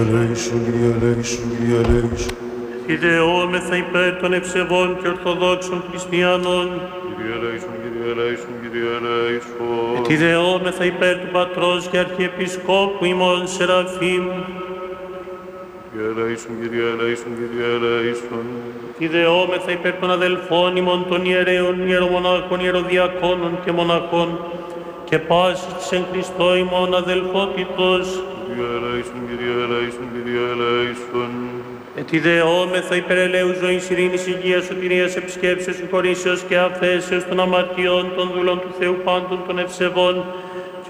ελέησον, Κύριε ελέησον, Κύριε ελέησον. Ιδεόμεθα υπέρ των ευσεβών και ορθοδόξων χριστιανών. Κύριε ελέησον, Κύριε ελέησον, Κύριε ελέησον. Ιδεόμεθα υπέρ του Πατρός και Αρχιεπισκόπου ημών Σεραφείμ. Κύριε ελέησον, Κύριε ελέησον, Κύριε ελέησον. Ιδεόμεθα υπέρ των αδελφών ημών των ιερέων, ιερομονάχων, ιεροδιακόνων και μοναχών και πάσης της εν Χριστώ ημών αδελφότητος. Κύριε ελέησον, Κύριε ελέησον, Κύριε ελέησον. Ετιδεόμεθα υπέρ ελέους ζωής, ειρήνης, υγείας, σωτηρίας, επισκέψεως, συγχωρήσεως και αφέσεως των αμαρτιών των δούλων του Θεού πάντων των ευσεβών